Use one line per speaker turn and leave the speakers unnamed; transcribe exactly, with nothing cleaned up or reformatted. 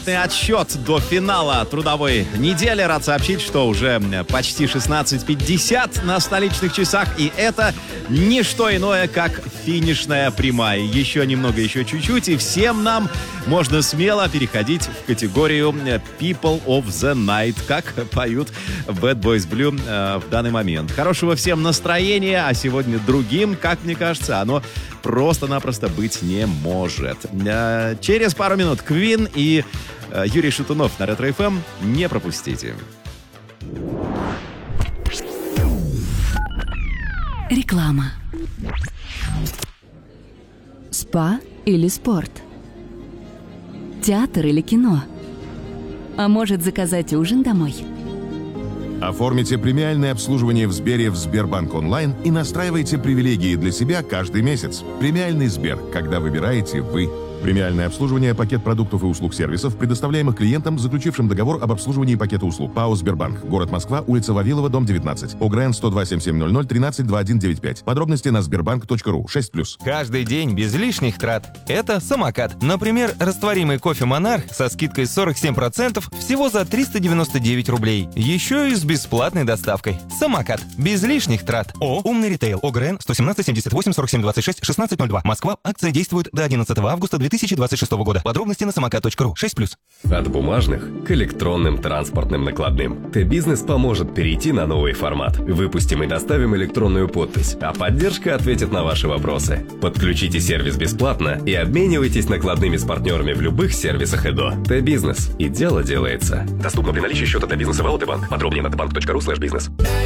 Отсчет до финала трудовой недели. Рад сообщить, что уже почти шестнадцать пятьдесят на столичных часах. И это не что иное, как финишная прямая. Еще немного, еще чуть-чуть. И всем нам можно смело переходить в категорию People of the Night, как поют Bad Boys Blue э, в данный момент. Хорошего всем настроения. А сегодня другим, как мне кажется, оно просто-напросто быть не может. Э, через пару минут Queen и Юрий Шатунов на Ретро эф эм. Не пропустите.
Реклама. Спа или спорт? Театр или кино? А может, заказать ужин домой?
Оформите премиальное обслуживание в Сбере в Сбербанк онлайн и настраивайте привилегии для себя каждый месяц. Премиальный Сбер, когда выбираете вы. Премиальное обслуживание, пакет продуктов и услуг сервисов, предоставляемых клиентам, заключившим договор об обслуживании пакета услуг. ПАО «Сбербанк». Город Москва, улица Вавилова, дом девятнадцать. ОГРН сто два семь семь ноль ноль тринадцать двадцать один девяносто пять. Подробности на сбербанк точка ру. шесть плюс.
Каждый день без лишних трат. Это самокат. Например, растворимый кофе «Монарх» со скидкой сорок семь процентов всего за триста девяносто девять рублей. Еще и с бесплатной доставкой. Самокат. Без лишних трат. О, умный ритейл. ОГРН сто семнадцать семьдесят восемь сорок семь двадцать шесть шестнадцать ноль два. Москва. Акция действует до одиннадцатого августа две тысячи двадцать шестого года. Подробности на самокат точка ру. шесть плюс.
От бумажных к электронным транспортным накладным. Т-Бизнес поможет перейти на новый формат. Выпустим и доставим электронную подпись, а поддержка ответит на ваши вопросы. Подключите сервис бесплатно и обменивайтесь накладными с партнерами в любых сервисах ЭДО. Т-Бизнес. И дело делается. Доступно при наличии счета Т-Бизнеса в эл тэ банк. Подробнее на т банк точка ру слэш бизнес.